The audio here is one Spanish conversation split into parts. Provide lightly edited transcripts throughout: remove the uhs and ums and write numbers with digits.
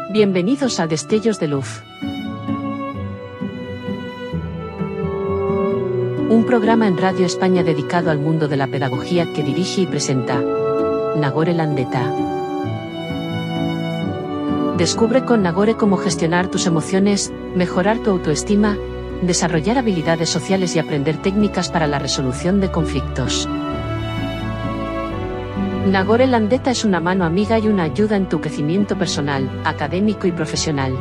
Bienvenidos a Destellos de Luz. Un programa en Radio España dedicado al mundo de la pedagogía que dirige y presenta Nagore Landeta. Descubre con Nagore cómo gestionar tus emociones, mejorar tu autoestima, desarrollar habilidades sociales y aprender técnicas para la resolución de conflictos. Nagore Landeta es una mano amiga y una ayuda en tu crecimiento personal, académico y profesional.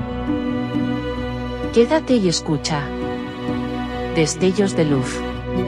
Quédate y escucha. Destellos de Luz.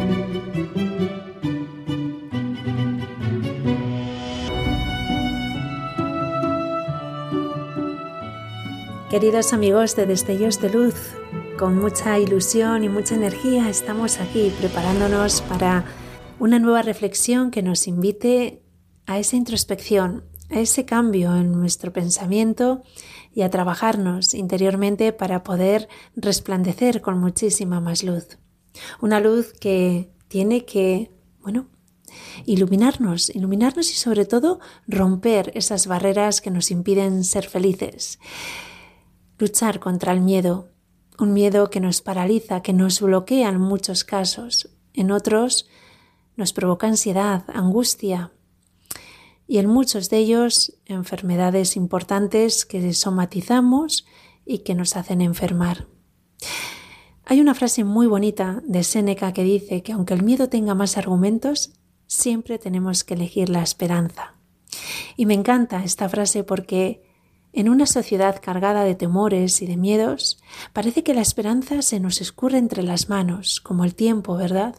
Queridos amigos de Destellos de Luz, con mucha ilusión y mucha energía estamos aquí preparándonos para una nueva reflexión que nos invite a esa introspección, a ese cambio en nuestro pensamiento y a trabajarnos interiormente para poder resplandecer con muchísima más luz. Una luz que tiene que, iluminarnos y sobre todo romper esas barreras que nos impiden ser felices. Luchar contra el miedo, un miedo que nos paraliza, que nos bloquea en muchos casos. En otros nos provoca ansiedad, angustia y en muchos de ellos enfermedades importantes que somatizamos y que nos hacen enfermar. Hay una frase muy bonita de Séneca que dice que aunque el miedo tenga más argumentos, siempre tenemos que elegir la esperanza. Y me encanta esta frase porque en una sociedad cargada de temores y de miedos, parece que la esperanza se nos escurre entre las manos, como el tiempo, ¿verdad?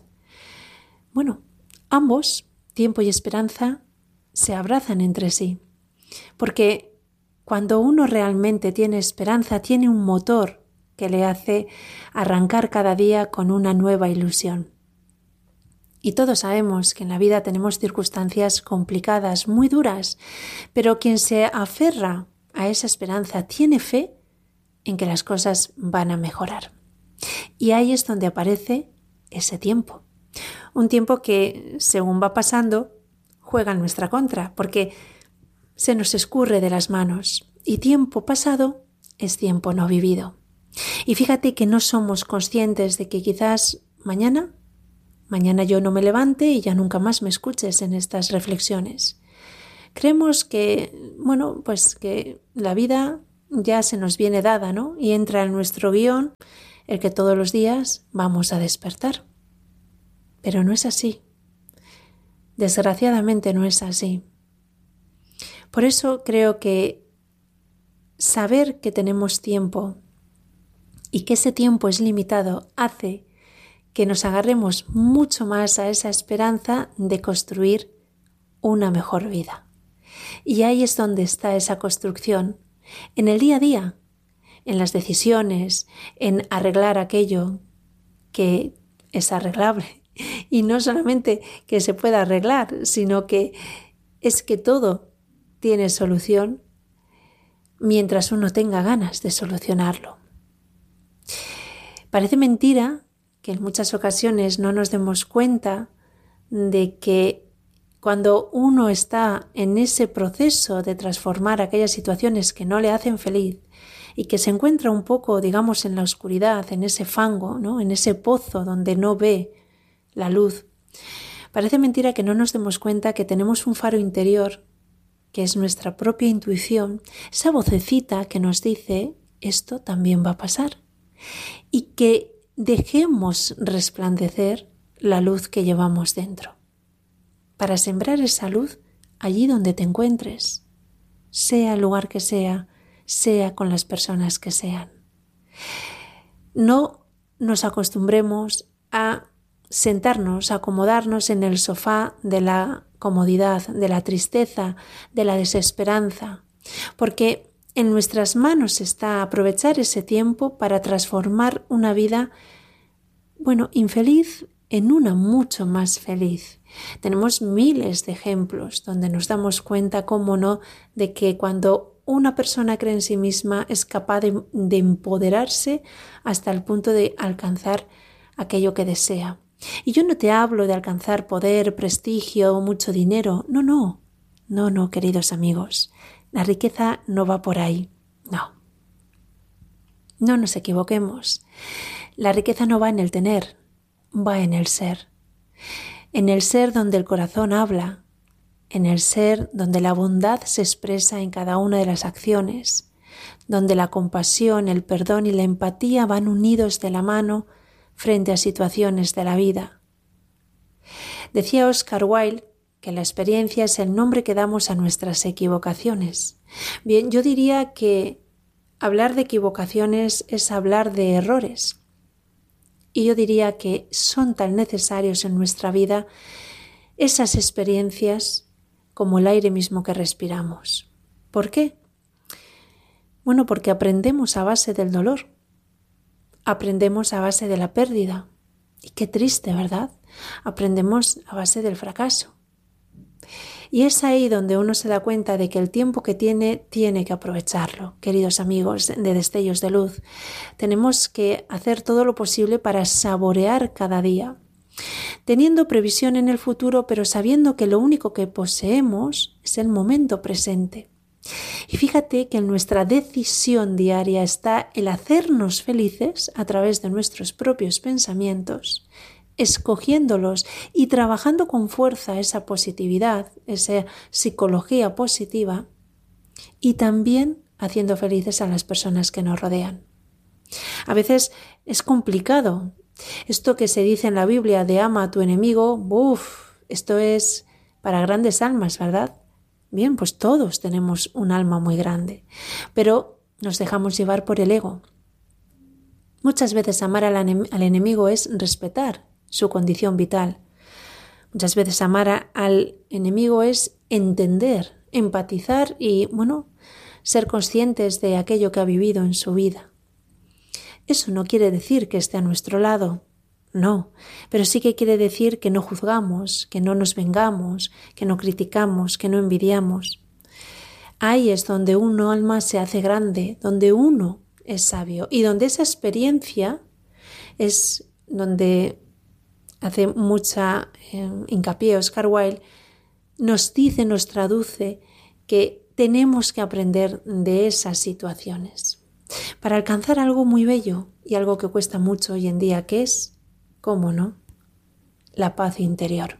Ambos, tiempo y esperanza, se abrazan entre sí, porque cuando uno realmente tiene esperanza, tiene un motor que le hace arrancar cada día con una nueva ilusión. Y todos sabemos que en la vida tenemos circunstancias complicadas, muy duras, pero quien se aferra a esa esperanza tiene fe en que las cosas van a mejorar. Y ahí es donde aparece ese tiempo. Un tiempo que, según va pasando, juega en nuestra contra, porque se nos escurre de las manos. Y tiempo pasado es tiempo no vivido. Y fíjate que no somos conscientes de que quizás mañana yo no me levante y ya nunca más me escuches en estas reflexiones. Creemos que, que la vida ya se nos viene dada, ¿no? Y entra en nuestro guión el que todos los días vamos a despertar. Pero no es así. Desgraciadamente no es así. Por eso creo que saber que tenemos tiempo y que ese tiempo es limitado hace que nos agarremos mucho más a esa esperanza de construir una mejor vida. Y ahí es donde está esa construcción, en el día a día, en las decisiones, en arreglar aquello que es arreglable. Y no solamente que se pueda arreglar, sino que es que todo tiene solución mientras uno tenga ganas de solucionarlo. Parece mentira que en muchas ocasiones no nos demos cuenta de que cuando uno está en ese proceso de transformar aquellas situaciones que no le hacen feliz y que se encuentra un poco, en la oscuridad, en ese fango, ¿no? En ese pozo donde no ve la luz, parece mentira que no nos demos cuenta que tenemos un faro interior, que es nuestra propia intuición, esa vocecita que nos dice esto también va a pasar y que dejemos resplandecer la luz que llevamos dentro. Para sembrar esa luz allí donde te encuentres, sea el lugar que sea con las personas que sean. No nos acostumbremos a sentarnos, a acomodarnos en el sofá de la comodidad, de la tristeza, de la desesperanza, porque en nuestras manos está aprovechar ese tiempo para transformar una vida, infeliz en una mucho más feliz. Tenemos miles de ejemplos donde nos damos cuenta, cómo no, de que cuando una persona cree en sí misma es capaz de empoderarse hasta el punto de alcanzar aquello que desea. Y yo no te hablo de alcanzar poder, prestigio o mucho dinero. No, queridos amigos. La riqueza no va por ahí. No. No nos equivoquemos. La riqueza no va en el tener, va en el ser. En el ser donde el corazón habla, en el ser donde la bondad se expresa en cada una de las acciones, donde la compasión, el perdón y la empatía van unidos de la mano frente a situaciones de la vida. Decía Oscar Wilde que la experiencia es el nombre que damos a nuestras equivocaciones. Bien, yo diría que hablar de equivocaciones es hablar de errores. Y yo diría que son tan necesarios en nuestra vida esas experiencias como el aire mismo que respiramos. ¿Por qué? Bueno, porque aprendemos a base del dolor. Aprendemos a base de la pérdida. Y qué triste, ¿verdad? Aprendemos a base del fracaso. Y es ahí donde uno se da cuenta de que el tiempo que tiene que aprovecharlo. Queridos amigos de Destellos de Luz, tenemos que hacer todo lo posible para saborear cada día, teniendo previsión en el futuro, pero sabiendo que lo único que poseemos es el momento presente. Y fíjate que en nuestra decisión diaria está el hacernos felices a través de nuestros propios pensamientos, escogiéndolos y trabajando con fuerza esa positividad, esa psicología positiva, y también haciendo felices a las personas que nos rodean. A veces es complicado. Esto que se dice en la Biblia de ama a tu enemigo, esto es para grandes almas, ¿verdad? Bien, pues todos tenemos un alma muy grande, pero nos dejamos llevar por el ego. Muchas veces amar al enemigo es respetar su condición vital. Muchas veces amar al enemigo es entender, empatizar y, ser conscientes de aquello que ha vivido en su vida. Eso no quiere decir que esté a nuestro lado, no, pero sí que quiere decir que no juzgamos, que no nos vengamos, que no criticamos, que no envidiamos. Ahí es donde un alma se hace grande, donde uno es sabio y donde esa experiencia es donde hace mucha hincapié Oscar Wilde, nos dice, nos traduce que tenemos que aprender de esas situaciones para alcanzar algo muy bello y algo que cuesta mucho hoy en día, que es, ¿cómo no?, la paz interior.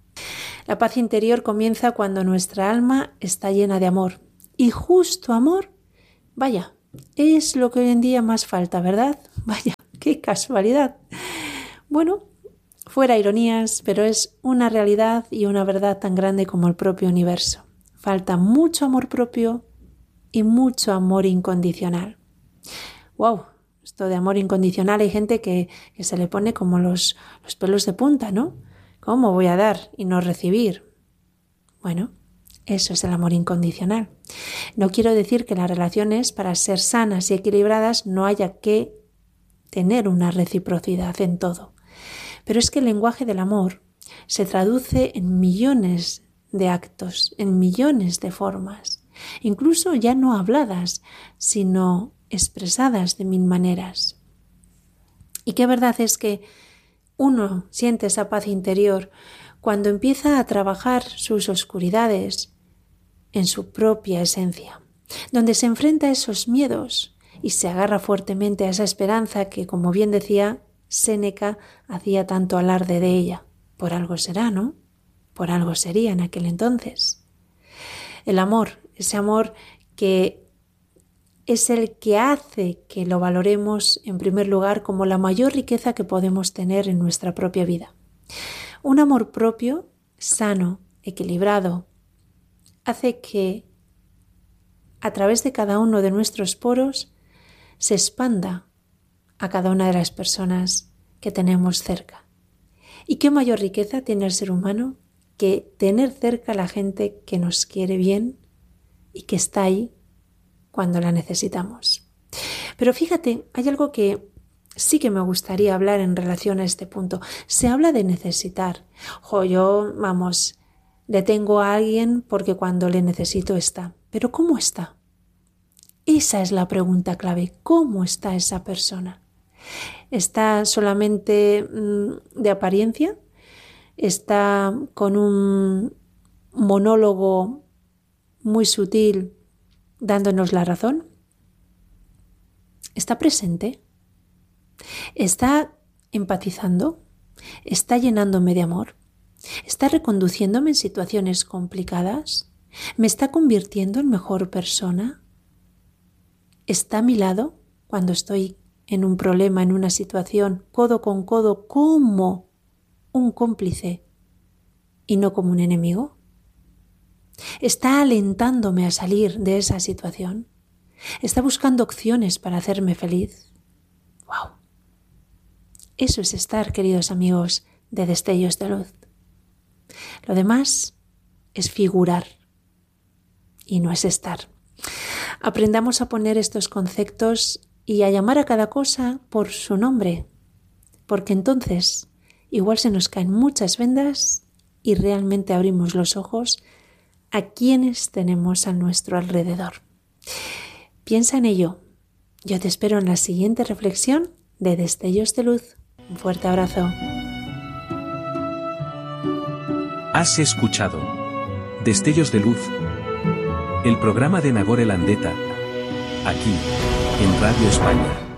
La paz interior comienza cuando nuestra alma está llena de amor. Y justo amor, vaya, es lo que hoy en día más falta, ¿verdad? Vaya, qué casualidad. Bueno, fuera ironías, pero es una realidad y una verdad tan grande como el propio universo. Falta mucho amor propio y mucho amor incondicional. ¡Wow! Esto de amor incondicional hay gente que se le pone como los pelos de punta, ¿no? ¿Cómo voy a dar y no recibir? Bueno, eso es el amor incondicional. No quiero decir que las relaciones, para ser sanas y equilibradas, no haya que tener una reciprocidad en todo. Pero es que el lenguaje del amor se traduce en millones de actos, en millones de formas, incluso ya no habladas, sino expresadas de mil maneras. Y qué verdad es que uno siente esa paz interior cuando empieza a trabajar sus oscuridades en su propia esencia, donde se enfrenta a esos miedos y se agarra fuertemente a esa esperanza que, como bien decía Séneca, hacía tanto alarde de ella. Por algo será, ¿no? Por algo sería en aquel entonces. El amor, ese amor que es el que hace que lo valoremos en primer lugar como la mayor riqueza que podemos tener en nuestra propia vida. Un amor propio, sano, equilibrado, hace que a través de cada uno de nuestros poros se expanda a cada una de las personas que tenemos cerca. ¿Y qué mayor riqueza tiene el ser humano que tener cerca a la gente que nos quiere bien y que está ahí cuando la necesitamos? Pero fíjate, hay algo que sí que me gustaría hablar en relación a este punto. Se habla de necesitar. Yo, le tengo a alguien porque cuando le necesito está. Pero ¿cómo está? Esa es la pregunta clave. ¿Cómo está esa persona? ¿Está solamente de apariencia? ¿Está con un monólogo muy sutil dándonos la razón? ¿Está presente? ¿Está empatizando? ¿Está llenándome de amor? ¿Está reconduciéndome en situaciones complicadas? ¿Me está convirtiendo en mejor persona? ¿Está a mi lado cuando estoy en un problema, en una situación, codo con codo, como un cómplice y no como un enemigo? ¿Está alentándome a salir de esa situación? ¿Está buscando opciones para hacerme feliz? ¡Wow! Eso es estar, queridos amigos, de Destellos de Luz. Lo demás es figurar y no es estar. Aprendamos a poner estos conceptos y a llamar a cada cosa por su nombre, porque entonces igual se nos caen muchas vendas y realmente abrimos los ojos a quienes tenemos a nuestro alrededor. Piensa en ello. Yo te espero en la siguiente reflexión de Destellos de Luz. Un fuerte abrazo. Has escuchado Destellos de Luz, el programa de Nagore Landeta, aquí, en Radio España.